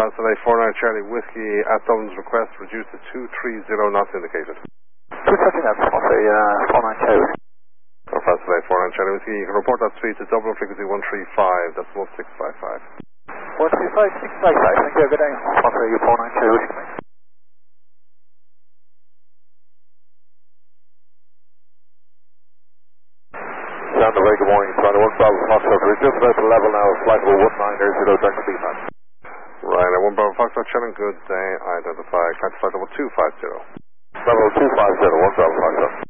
France today, 49 Charlie Whiskey at Dublin's request, reduced to 230 knots indicated. 230 knots, okay, 49 Charlie Whiskey. For France today, 49 Charlie Whiskey, you can report that speed to Dublin frequency 135, that's 1655. 135, 655, thank you, good day. 49 Charlie Whiskey. Sound a very good morning, Charlie 1 Bravo Foxtrot. We're just about to level now, flight level 190, Dr. BFAN. Right, 1 Bravo Foxtrot, Shannon, good day, identify, flight level 250. Level 250, 1 Bravo Foxtrot.